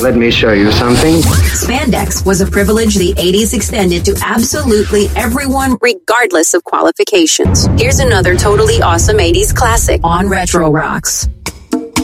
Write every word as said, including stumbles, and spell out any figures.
Let me show you something. Spandex was a privilege the eighties extended to absolutely everyone, regardless of qualifications. Here's another totally awesome eighties classic on Retro Rocks.